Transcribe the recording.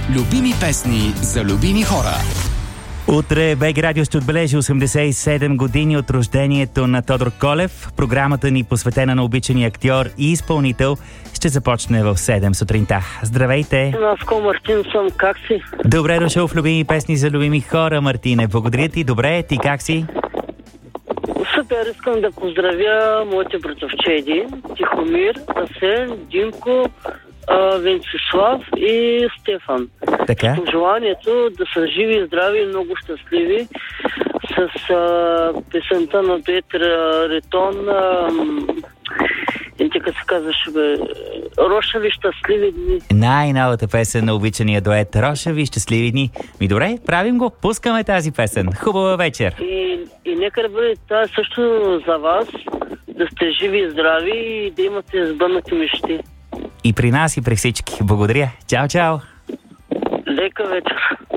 Любими песни за любими хора. Утре БГ Радио ще отбележи 87 години от рождението на Тодор Колев. Програмата ни, посветена на обичания актьор и изпълнител, ще започне в 7 сутринта. Здравейте! Наско, Мартин съм. Как си? Добре дошъл в Любими песни за любими хора, Мартине. Благодаря ти. Добре, ти как си? Супер, искам да поздравя моите братовчеди Тихомир, Асен, Динко, Венцислав и Стефан. Така? С желанието да са живи и здрави и много щастливи с песента на дует Ритон. Как се казваше, Рошави щастливи дни. Най-новата песен на обичания дует Рошави щастливи дни. Добре, правим го, пускаме тази песен. Хубава вечер. И нека да бъде това също за вас, да сте живи и здрави и да имате сбъднати мечти. И при нас, и при всички. Благодаря. Чао, чао. Лека вечер.